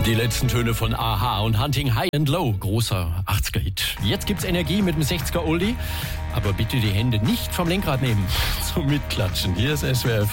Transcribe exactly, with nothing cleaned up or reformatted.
Die letzten Töne von A-ha und Hunting High and Low. Großer achtziger-Hit. Jetzt gibt's Energie mit dem sechziger-Oldie. Aber bitte die Hände nicht vom Lenkrad nehmen zum Mitklatschen. Hier ist S W R